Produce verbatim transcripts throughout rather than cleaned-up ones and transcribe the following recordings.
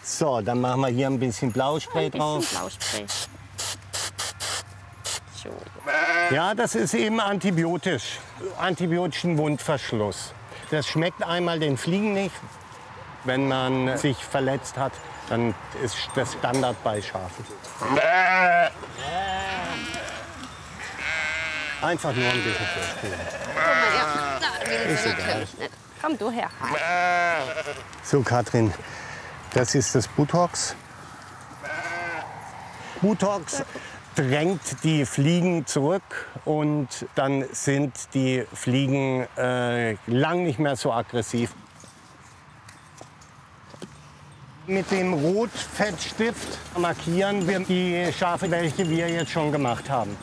So, dann machen wir hier ein bisschen Blauspray Ein bisschen drauf. Blauspray. So. Ja, das ist eben antibiotisch. Antibiotischen Wundverschluss. Das schmeckt einmal den Fliegen nicht. Wenn man sich verletzt hat, dann ist das Standard bei Schafen. Einfach nur ein bisschen vorspielen. Ja, da will Ist sie egal. natürlich nicht. Komm du her. So, Katrin, das ist das Butox. Butox drängt die Fliegen zurück und dann sind die Fliegen äh, lang nicht mehr so aggressiv. Mit dem Rotfettstift markieren wir die Schafe, welche wir jetzt schon gemacht haben.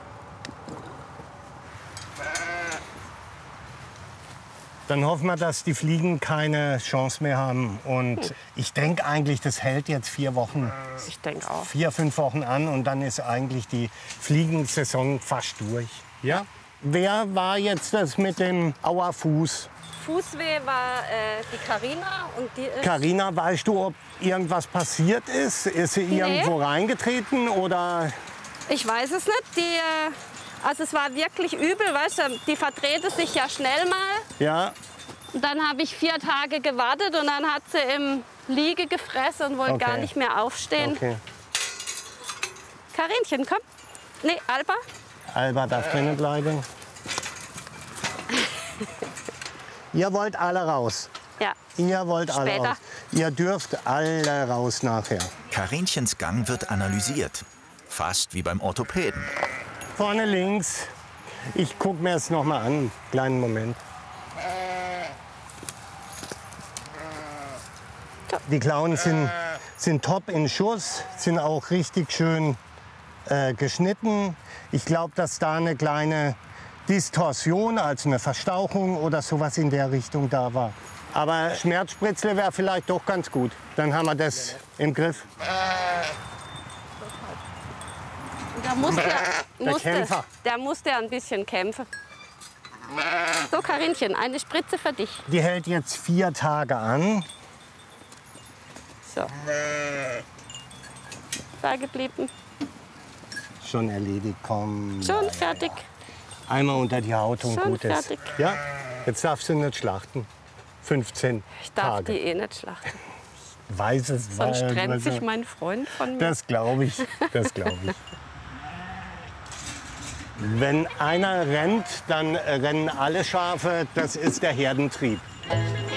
Dann hoffen wir, dass die Fliegen keine Chance mehr haben. Und ich denke eigentlich, das hält jetzt vier Wochen, Ich denke auch. vier, fünf Wochen an und dann ist eigentlich die Fliegensaison fast durch. Ja? Wer war jetzt das mit dem Auerfuß? Fußweh war äh, die Carina und die ist Carina, weißt du, ob irgendwas passiert ist? Ist sie irgendwo reingetreten oder? Ich weiß es nicht. Die, äh, also es war wirklich übel, weißt du, die verdrehte sich ja schnell mal. Ja, Und dann habe ich vier Tage gewartet und dann hat sie im Liege gefressen und wollte Okay. gar nicht mehr aufstehen. okay. Karinchen, komm. Nee, Alba. Alba darf drinnen bleiben. Ihr wollt alle raus. Ja. Ihr wollt alle Später. raus. Ihr dürft alle raus nachher. Karinchens Gang wird analysiert. Fast wie beim Orthopäden. Vorne links. Ich gucke mir es noch mal an. Kleinen Moment. Die Klauen sind, sind top in Schuss, sind auch richtig schön äh, geschnitten. Ich glaube, dass da eine kleine Distorsion, also eine Verstauchung oder sowas in der Richtung da war. Aber Schmerzspritzle wäre vielleicht doch ganz gut. Dann haben wir das im Griff. Da musste, Der musste, Kämpfer. der musste ein bisschen kämpfen. So, Karinchen, eine Spritze für dich. Die hält jetzt vier Tage an. So. Da geblieben. Schon erledigt, komm. Schon fertig. Einmal unter die Haut und Schon gut ist. fertig. Ja, jetzt darfst du nicht schlachten. fünfzehn Ich darf Tage. die eh nicht schlachten. Weiß es. Sonst weil- trennt weil- sich mein Freund von mir. Das glaube ich, das glaube ich. Wenn einer rennt, dann rennen alle Schafe. Das ist der Herdentrieb.